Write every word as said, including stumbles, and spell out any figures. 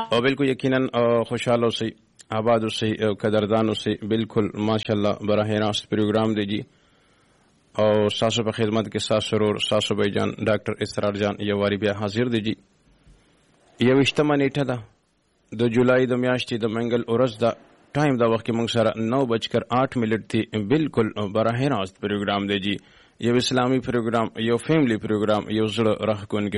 او بالکل یقیناً خوشحال اوسئ، آباد اوسئ او قدردان اوسئ. بالکل ماشاءالله براه راست پروګرام دی جی او ساسو په خدمت کې ساسو ورور ساسو بھائی جان ډاکټر اسرار جان یو واری بیا حاضر دی جی. یویشتمه نیټه ده د جولای د میاشتې د منګل ورځ ده. ټایم دا وخت کې موږ سره نو بجکر آٹھ منٹ دی. بالکل براه راست پروګرام دی جی، یو اسلامی پروګرام، یو فیملی پروګرام، یو زړه راښکونکی